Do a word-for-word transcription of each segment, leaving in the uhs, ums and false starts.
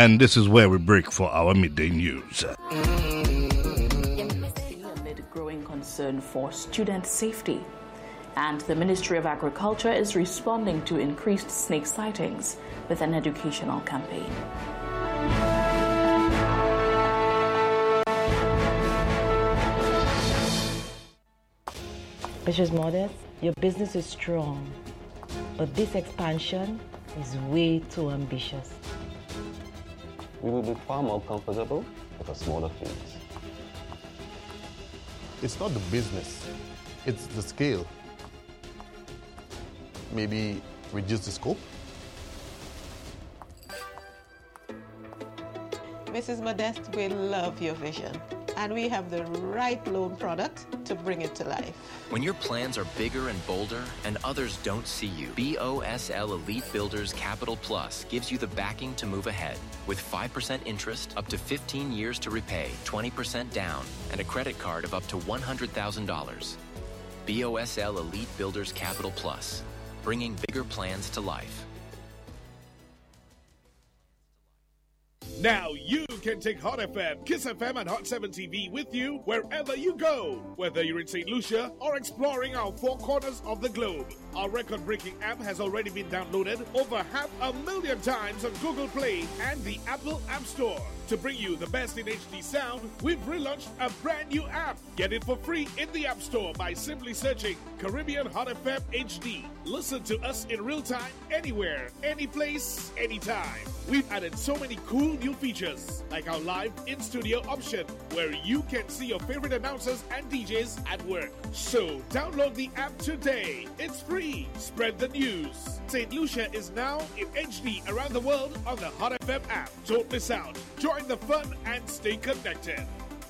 And this is where we break for our midday news. Amid growing concern for student safety, and the Ministry of Agriculture is responding to increased snake sightings with an educational campaign. Missus Modest, your business is strong, but this expansion is way too ambitious. We will be far more comfortable with a smaller fleet. It's not the business, it's the scale. Maybe reduce the scope? Missus Modeste, we love your vision, and we have the right loan product to bring it to life. When your plans are bigger and bolder and others don't see you, B O S L Elite Builders Capital Plus gives you the backing to move ahead. With five percent interest, up to fifteen years to repay, twenty percent down, and a credit card of up to one hundred thousand dollars. B O S L Elite Builders Capital Plus, bringing bigger plans to life. Now you can take Hot F M, Kiss F M, and Hot seven T V with you wherever you go. Whether you're in Saint Lucia or exploring our four corners of the globe, our record-breaking app has already been downloaded over half a million times on Google Play and the Apple App Store. To bring you the best in H D sound, we've relaunched a brand new app. Get it for free in the App Store by simply searching Caribbean Hot F M H D. Listen to us in real time, anywhere, any place, anytime. We've added so many cool new features, like our live in-studio option, where you can see your favorite announcers and D Js at work. So download the app today. It's free. Spread the news. Saint Lucia is now in H D around the world on the Hot F M app. Don't miss out. Join the fun and stay connected.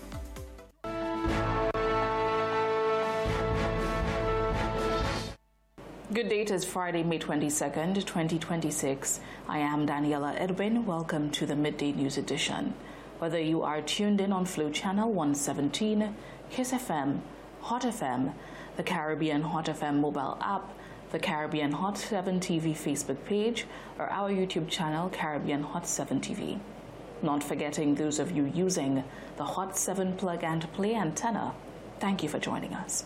Good day, it is Friday, May twenty-second, twenty twenty-six. I am Daniela Edwin. Welcome to the Midday News Edition. Whether you are tuned in on Flow Channel one seventeen, Kiss F M, Hot F M, the Caribbean Hot F M mobile app, the Caribbean Hot seven T V Facebook page, or our YouTube channel, Caribbean Hot seven T V. Not forgetting those of you using the Hot seven plug and play antenna, thank you for joining us.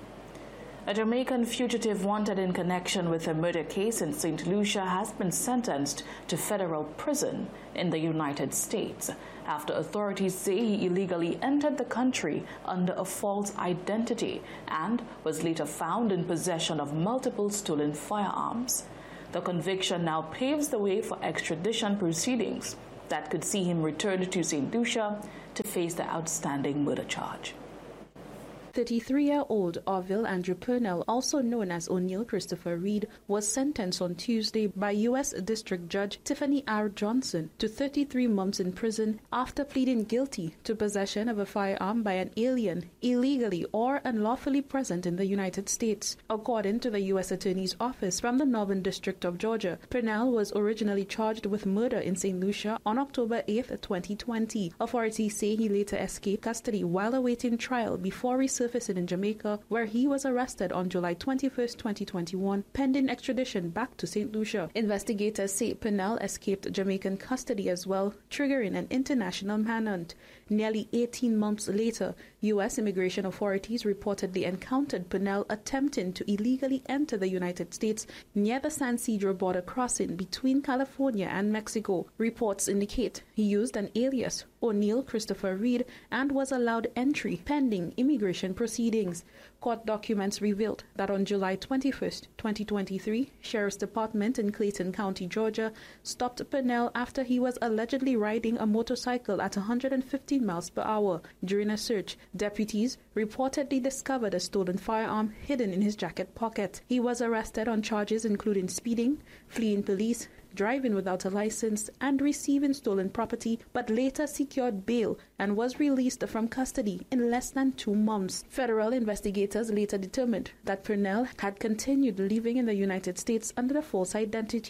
A Jamaican fugitive wanted in connection with a murder case in Saint Lucia has been sentenced to federal prison in the United States after authorities say he illegally entered the country under a false identity and was later found in possession of multiple stolen firearms. The conviction now paves the way for extradition proceedings that could see him returned to Saint Lucia to face the outstanding murder charge. thirty-three-year-old Orville Andrew Purnell, also known as O'Neal Christopher Reed, was sentenced on Tuesday by U S District Judge Tiffany R. Johnson to thirty-three months in prison after pleading guilty to possession of a firearm by an alien illegally or unlawfully present in the United States. According to the U S Attorney's Office from the Northern District of Georgia, Purnell was originally charged with murder in Saint Lucia on October eighth, twenty twenty. Authorities say he later escaped custody while awaiting trial before resurfacing in Jamaica, where he was arrested on July twenty-first, twenty twenty-one, pending extradition back to Saint Lucia. Investigators say Purnell escaped Jamaican custody as well, triggering an international manhunt. Nearly eighteen months later, U S immigration authorities reportedly encountered Purnell attempting to illegally enter the United States near the San Ysidro border crossing between California and Mexico. Reports indicate he used an alias, O'Neal Christopher Reed, and was allowed entry pending immigration proceedings. Court documents revealed that on July twenty-first, twenty twenty-three, Sheriff's Department in Clayton County, Georgia, stopped Purnell after he was allegedly riding a motorcycle at one hundred fifteen miles per hour. During a search, deputies reportedly discovered a stolen firearm hidden in his jacket pocket. He was arrested on charges including speeding, fleeing police, driving without a license, and receiving stolen property, but later secured bail and was released from custody in less than two months. Federal investigators later determined that Purnell had continued living in the United States under a false identity.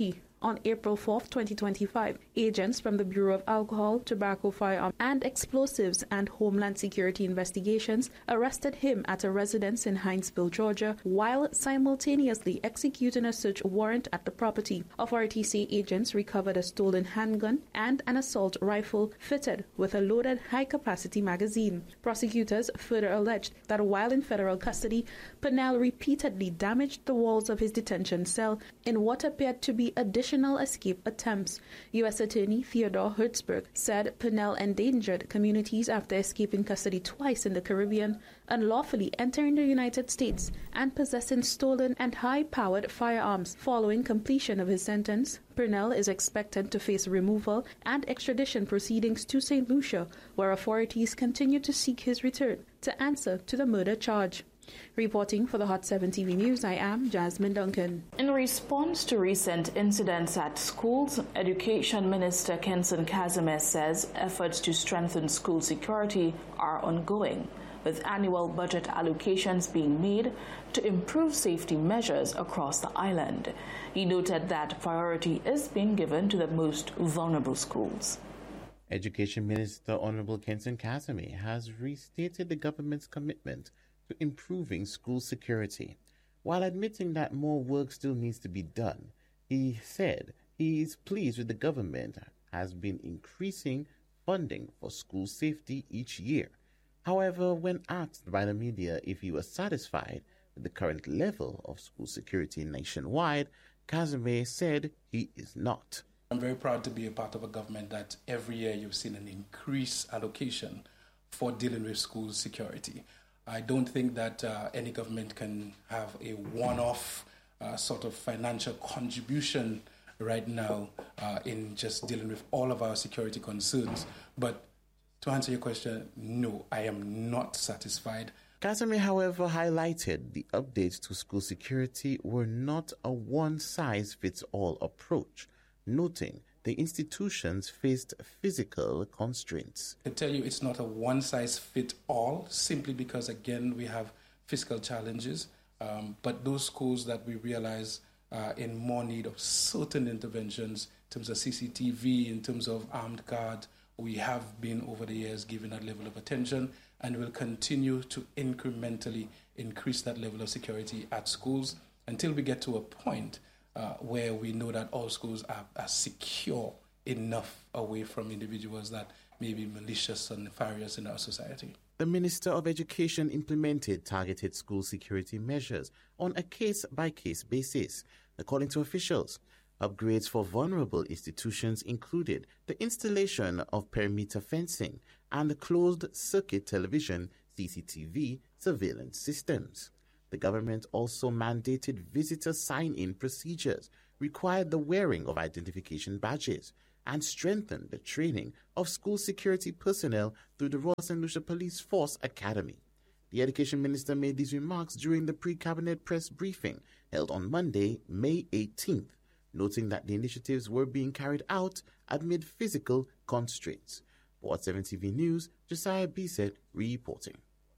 On April fourth, twenty twenty-five, agents from the Bureau of Alcohol, Tobacco, Firearms and Explosives and Homeland Security Investigations arrested him at a residence in Hinesville, Georgia, while simultaneously executing a search warrant at the property. Authorities say agents recovered a stolen handgun and an assault rifle fitted with a loaded high-capacity magazine. Prosecutors further alleged that while in federal custody, Purnell repeatedly damaged the walls of his detention cell in what appeared to be additional escape attempts. U S Attorney Theodore Hertzberg said Purnell endangered communities after escaping custody twice in the Caribbean, unlawfully entering the United States, and possessing stolen and high-powered firearms. Following completion of his sentence, Purnell is expected to face removal and extradition proceedings to Saint Lucia, where authorities continue to seek his return to answer to the murder charge. Reporting for the Hot seven T V News, I am Jasmine Duncan. In response to recent incidents at schools, Education Minister Kenson Casimir says efforts to strengthen school security are ongoing, with annual budget allocations being made to improve safety measures across the island. He noted that priority is being given to the most vulnerable schools. Education Minister Honorable Kenson Casimir has restated the government's commitment to improving school security. While admitting that more work still needs to be done, he said he is pleased with the government has been increasing funding for school safety each year. However, when asked by the media if he was satisfied with the current level of school security nationwide, Casimir said he is not. I'm very proud to be a part of a government that every year you've seen an increased allocation for dealing with school security. I don't think that uh, any government can have a one-off uh, sort of financial contribution right now uh, in just dealing with all of our security concerns. But to answer your question, no, I am not satisfied. Casimir, however, highlighted the updates to school security were not a one-size-fits-all approach, noting the institutions faced physical constraints. I tell you, it's not a one-size-fits-all, simply because, again, we have physical challenges. Um, but those schools that we realize are in more need of certain interventions in terms of C C T V, in terms of armed guard, we have been over the years giving that level of attention and will continue to incrementally increase that level of security at schools until we get to a point Uh, where we know that all schools are, are secure enough away from individuals that may be malicious and nefarious in our society. The Minister of Education implemented targeted school security measures on a case-by-case basis. According to officials, upgrades for vulnerable institutions included the installation of perimeter fencing and closed-circuit television C C T V surveillance systems. The government also mandated visitor sign-in procedures, required the wearing of identification badges, and strengthened the training of school security personnel through the Royal Saint Lucia Police Force Academy. The Education Minister made these remarks during the pre-cabinet press briefing held on Monday, May eighteenth, noting that the initiatives were being carried out amid physical constraints. For Hot seven T V News, Josiah Bisset reporting.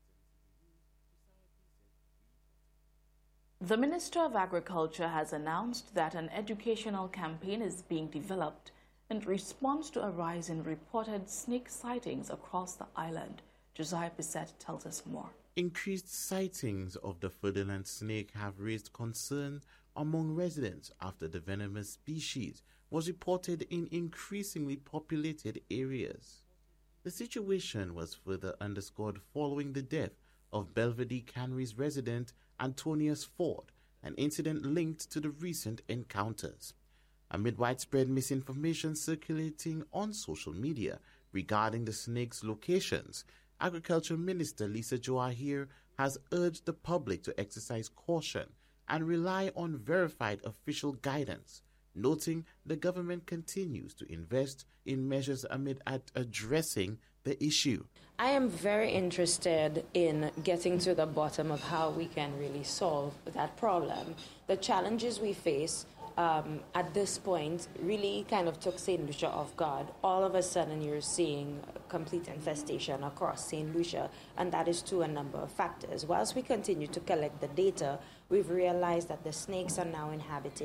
The Minister of Agriculture has announced that an educational campaign is being developed in response to a rise in reported snake sightings across the island. Josiah Bisset tells us more. Increased sightings of the Ferdinand snake have raised concern among residents after the venomous species was reported in increasingly populated areas. The situation was further underscored following the death of Belvedere Cannery's resident Antonius Ford, an incident linked to the recent encounters. Amid widespread misinformation circulating on social media regarding the snake's locations, Agriculture Minister Lisa Joahir has urged the public to exercise caution and rely on verified official guidance, noting the government continues to invest in measures amid ad- addressing the issue. I am very interested in getting to the bottom of how we can really solve that problem. The challenges we face um, at this point really kind of took Saint Lucia off guard. All of a sudden you're seeing complete infestation across Saint Lucia, and that is to a number of factors. Whilst we continue to collect the data, we've realized that the snakes are now inhabiting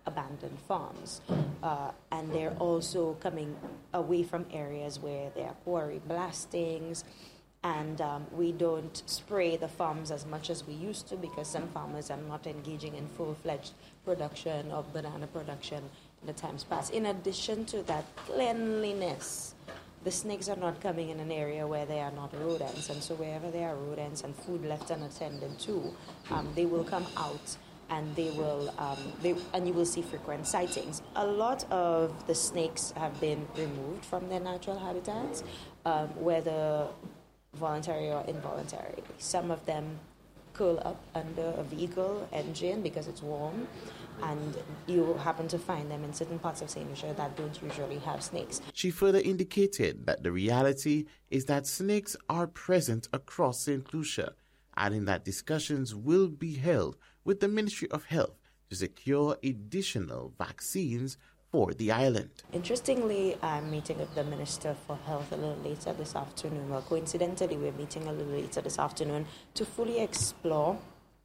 abandoned farms. Uh, and they're also coming away from areas where there are quarry blastings, and um, we don't spray the farms as much as we used to because some farmers are not engaging in full-fledged production of banana production in the times past. In addition to that, cleanliness. The snakes are not coming in an area where there are not rodents, and so wherever there are rodents and food left unattended to, um, they will come out and they will, um, they, and you will see frequent sightings. A lot of the snakes have been removed from their natural habitats, um, whether voluntary or involuntary. Some of them curl up under a vehicle engine because it's warm, and you happen to find them in certain parts of Saint Lucia that don't usually have snakes. She further indicated that the reality is that snakes are present across Saint Lucia, adding that discussions will be held with the Ministry of Health to secure additional vaccines for the island. Interestingly, I'm meeting with the Minister for Health a little later this afternoon. Well, coincidentally, we're meeting a little later this afternoon to fully explore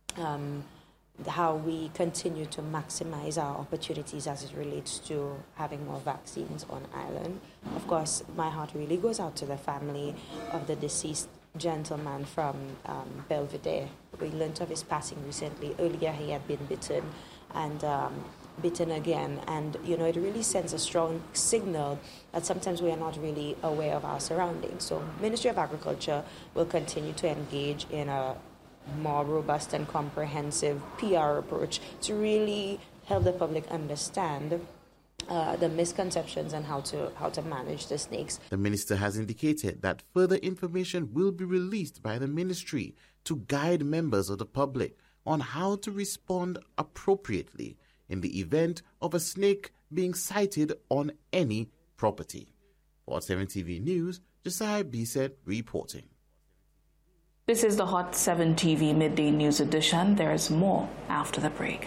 um, how we continue to maximize our opportunities as it relates to having more vaccines on island. Of course, my heart really goes out to the family of the deceased gentleman from um, Belvedere. We learned of his passing recently. Earlier, he had been bitten and um, bitten again. And, you know, it really sends a strong signal that sometimes we are not really aware of our surroundings. So Ministry of Agriculture will continue to engage in a more robust and comprehensive P R approach to really help the public understand Uh, the misconceptions and how to how to manage the snakes. The minister has indicated that further information will be released by the ministry to guide members of the public on how to respond appropriately in the event of a snake being sighted on any property. For Hot seven T V News, Josiah Bisset reporting. This is the Hot seven T V Midday News Edition. There is more after the break.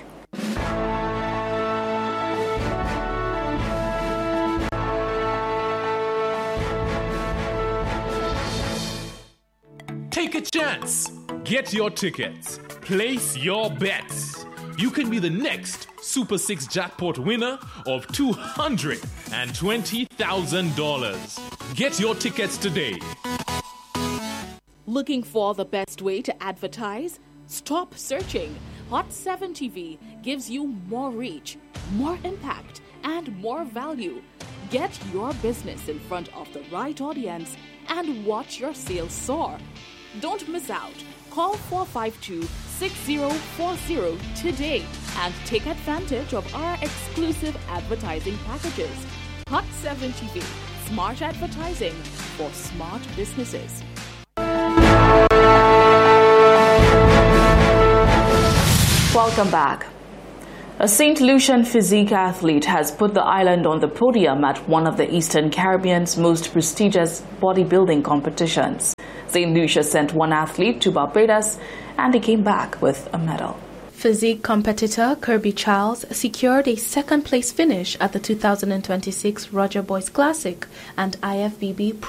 Take a chance. Get your tickets. Place your bets. You can be the next Super six jackpot winner of two hundred twenty thousand dollars. Get your tickets today. Looking for the best way to advertise? Stop searching. Hot seven T V gives you more reach, more impact, and more value. Get your business in front of the right audience and watch your sales soar. Don't miss out. Call four five two, six zero four zero today and take advantage of our exclusive advertising packages. Hot seven T V, smart advertising for smart businesses. Welcome back. A Saint Lucian physique athlete has put the island on the podium at one of the Eastern Caribbean's most prestigious bodybuilding competitions. Saint Lucia sent one athlete to Barbados and he came back with a medal. Physique competitor Kirby Charles secured a second place finish at the two thousand twenty-six Roger Boys Classic and I F B B